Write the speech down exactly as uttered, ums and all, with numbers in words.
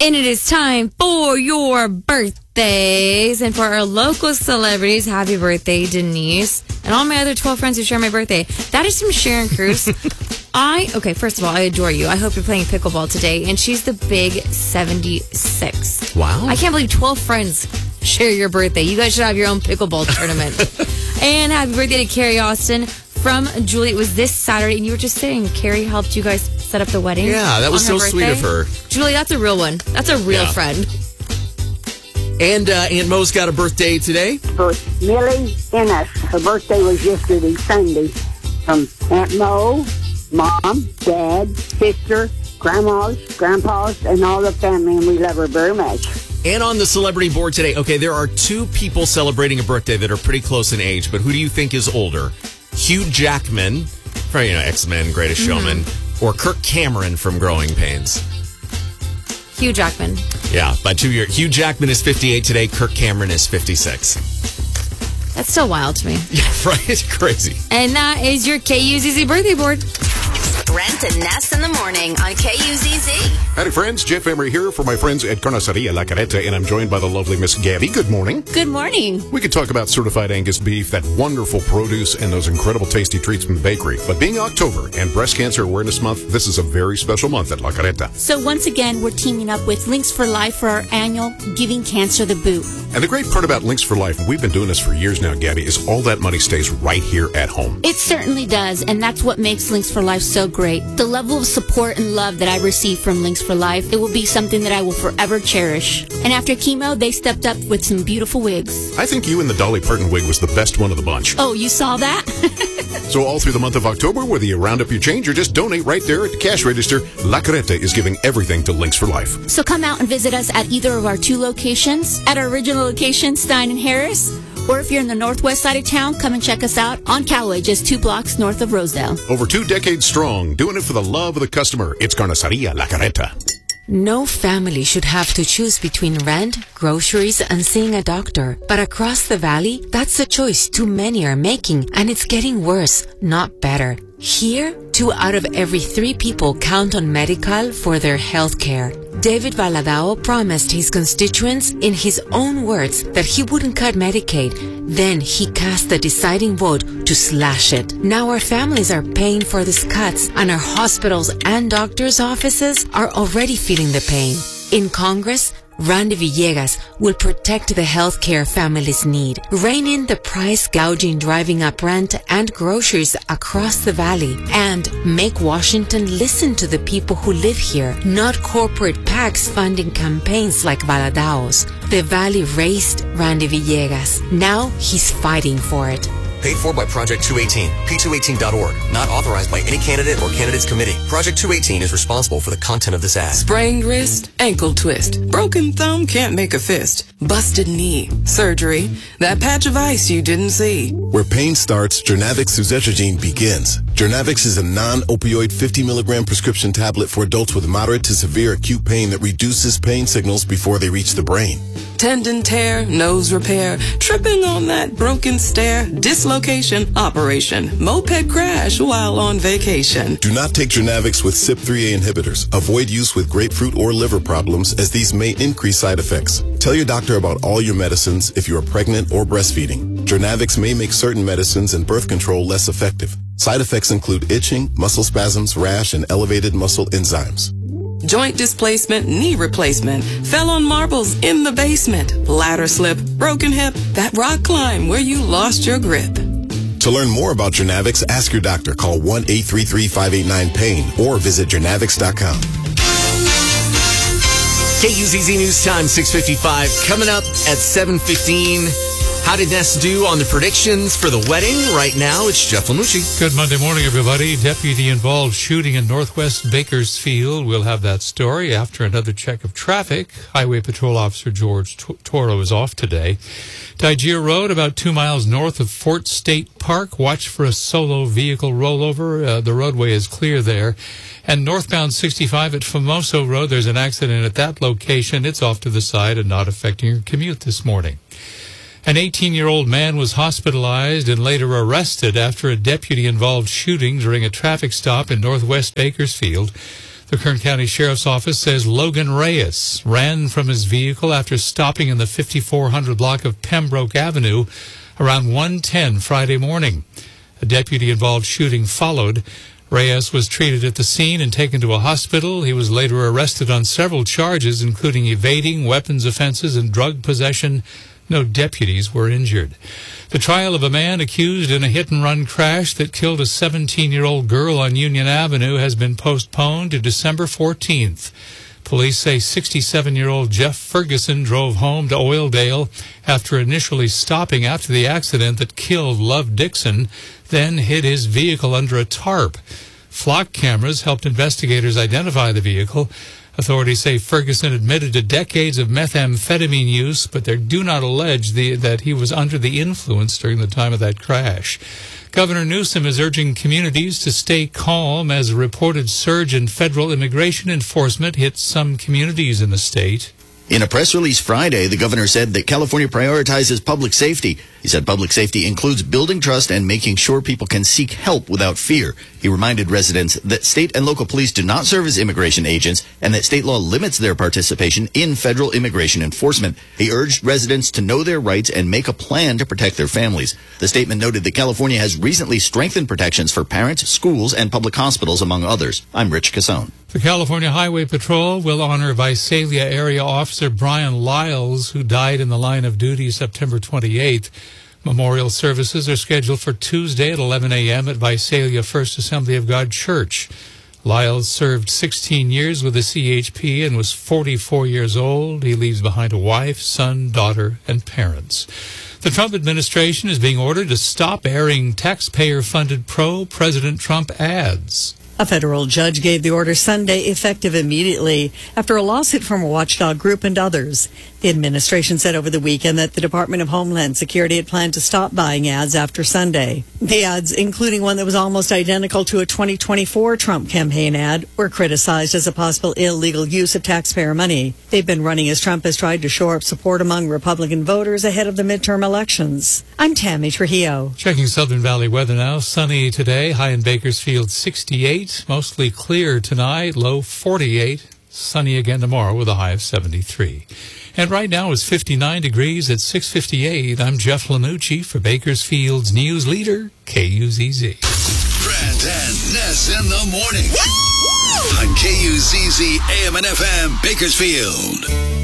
And it is time for your birthdays. And for our local celebrities, happy birthday, Denise. And all my other twelve friends who share my birthday. That is from Sharon Cruz. I, okay, first of all, I adore you. I hope you're playing pickleball today. And she's the big seventy-six. Wow. I can't believe twelve friends share your birthday. You guys should have your own pickleball tournament. And happy birthday to Carrie Austin from Julie. It was this Saturday, and you were just saying Carrie helped you guys set up the wedding. Yeah, that was so sweet of her. Julie, that's a real one. That's a real Yeah. friend. And uh, Aunt Mo's got a birthday today. For Millie Ennis. Her birthday was yesterday, Sunday. From Aunt Mo, Mom, Dad, sister, grandmas, grandpas, and all the family, and we love her very much. And on the celebrity board today, okay, there are two people celebrating a birthday that are pretty close in age, but who do you think is older? Hugh Jackman from, you know, X-Men, Greatest Showman, mm-hmm. or Kirk Cameron from Growing Pains? Hugh Jackman. Yeah, by two years. Hugh Jackman is fifty-eight today. Kirk Cameron is fifty-six. That's still wild to me. Yeah, right? It's crazy. And that is your K U Z Z birthday board. Brent and Ness in the morning on K U Z Z. Howdy, friends. Jeff Emery here for my friends at Carniceria La Carreta, and I'm joined by the lovely Miss Gabby. Good morning. Good morning. We could talk about certified Angus beef, that wonderful produce, and those incredible tasty treats from the bakery. But being October and Breast Cancer Awareness Month, this is a very special month at La Carreta. So once again, we're teaming up with Links for Life for our annual Giving Cancer the Boot. And the great part about Links for Life, and we've been doing this for years now, Gabby, is all that money stays right here at home. It certainly does, and that's what makes Links for Life so great. The level of support and love that I receive from Links for Life, it will be something that I will forever cherish. And after chemo, they stepped up with some beautiful wigs. I think you and the Dolly Parton wig was the best one of the bunch. Oh, you saw that? So all through the month of October, whether you round up your change or just donate right there at the cash register, La Carreta is giving everything to Links for Life. So come out and visit us at either of our two locations, at our original location, Stein and Harris, or if you're in the northwest side of town, come and check us out on Callaway, just two blocks north of Rosedale. Over two decades strong, doing it for the love of the customer. It's Carniceria La Carreta. No family should have to choose between rent, groceries, and seeing a doctor. But across the valley, that's a choice too many are making, and it's getting worse, not better. Here, two out of every three people count on Medi-Cal for their health care. David Valadao promised his constituents, in his own words, that he wouldn't cut Medicaid. Then he cast the deciding vote to slash it. Now our families are paying for these cuts, and our hospitals and doctors' offices are already feeling the pain. In Congress, Randy Villegas will protect the health care families need, rein in the price gouging driving up rent and groceries across the valley, and make Washington listen to the people who live here, not corporate PACs funding campaigns like Valadao's. The valley raised Randy Villegas. Now he's fighting for it. Paid for by Project two eighteen, P two eighteen dot org. Not authorized by any candidate or candidates committee. Project two eighteen is responsible for the content of this ad. Sprained wrist, ankle twist. Broken thumb can't make a fist. Busted knee, surgery. That patch of ice you didn't see. Where pain starts, Jernavix suzetrigine begins. Jernavix is a non-opioid fifty milligram prescription tablet for adults with moderate to severe acute pain that reduces pain signals before they reach the brain. Tendon tear, nose repair, tripping on that broken stair, dislocation, operation, moped crash while on vacation. Do not take Jernavix with C Y P three A inhibitors. Avoid use with grapefruit or liver problems, as these may increase side effects. Tell your doctor about all your medicines if you are pregnant or breastfeeding. Jernavix may make certain medicines and birth control less effective. Side effects include itching, muscle spasms, rash, and elevated muscle enzymes. Joint displacement, knee replacement, fell on marbles in the basement, ladder slip, broken hip, that rock climb where you lost your grip. To learn more about Jernavix, ask your doctor. Call one eight three three, five eight nine, pain or visit jernavix dot com. K U Z Z News Time, six fifty-five. Coming up at seven fifteen. How did Ness do on the predictions for the wedding? Right now, it's Jeff Lamucci. Good Monday morning, everybody. Deputy involved shooting in Northwest Bakersfield. We'll have that story after another check of traffic. Highway Patrol Officer George Toro is off today. Tygier Road, about two miles north of Fort State Park. Watch for a solo vehicle rollover. Uh, the roadway is clear there. And northbound sixty-five at Famoso Road, there's an accident at that location. It's off to the side and not affecting your commute this morning. An eighteen-year-old man was hospitalized and later arrested after a deputy-involved shooting during a traffic stop in Northwest Bakersfield. The Kern County Sheriff's Office says Logan Reyes ran from his vehicle after stopping in the fifty-four hundred block of Pembroke Avenue around one ten Friday morning. A deputy-involved shooting followed. Reyes was treated at the scene and taken to a hospital. He was later arrested on several charges, including evading, weapons offenses, and drug possession. No deputies were injured. The trial of a man accused in a hit-and-run crash that killed a seventeen-year-old girl on Union Avenue has been postponed to December fourteenth. Police say sixty-seven-year-old Jeff Ferguson drove home to Oildale after initially stopping after the accident that killed Love Dixon, then hid his vehicle under a tarp. Flock cameras helped investigators identify the vehicle. Authorities say Ferguson admitted to decades of methamphetamine use, but they do not allege the, that he was under the influence during the time of that crash. Governor Newsom is urging communities to stay calm as a reported surge in federal immigration enforcement hits some communities in the state. In a press release Friday, the governor said that California prioritizes public safety. He said public safety includes building trust and making sure people can seek help without fear. He reminded residents that state and local police do not serve as immigration agents and that state law limits their participation in federal immigration enforcement. He urged residents to know their rights and make a plan to protect their families. The statement noted that California has recently strengthened protections for parents, schools, and public hospitals, among others. I'm Rich Cassone. The California Highway Patrol will honor Visalia Area Officer Brian Lyles, who died in the line of duty September twenty-eighth. Memorial services are scheduled for Tuesday at eleven a.m. at Visalia First Assembly of God Church. Lyles served sixteen years with the C H P and was forty-four years old. He leaves behind a wife, son, daughter, and parents. The Trump administration is being ordered to stop airing taxpayer-funded pro-President Trump ads. A federal judge gave the order Sunday, effective immediately, after a lawsuit from a watchdog group and others. The administration said over the weekend that the Department of Homeland Security had planned to stop buying ads after Sunday. The ads, including one that was almost identical to a twenty twenty-four Trump campaign ad, were criticized as a possible illegal use of taxpayer money. They've been running as Trump has tried to shore up support among Republican voters ahead of the midterm elections. I'm Tammy Trujillo. Checking Southern Valley weather now. Sunny today, high in Bakersfield sixty-eight. Mostly clear tonight, low forty-eight. Sunny again tomorrow with a high of seventy-three. And right now it's fifty-nine degrees at six fifty-eight. I'm Jeff Lanucci for Bakersfield's news leader, K U Z Z. Brent and Ness in the morning. Woo! On K U Z Z A M and F M Bakersfield.